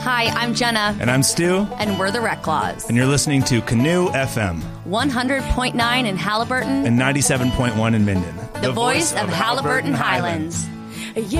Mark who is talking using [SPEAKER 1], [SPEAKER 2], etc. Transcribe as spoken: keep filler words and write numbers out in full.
[SPEAKER 1] Hi, I'm Jenna.
[SPEAKER 2] And I'm Stu.
[SPEAKER 1] And we're the Reclaws.
[SPEAKER 2] And you're listening to Canoe F M.
[SPEAKER 1] one hundred point nine in Haliburton.
[SPEAKER 2] And ninety-seven point one in Minden.
[SPEAKER 1] The, the voice, voice of, of Haliburton, Haliburton Highlands. Highlands.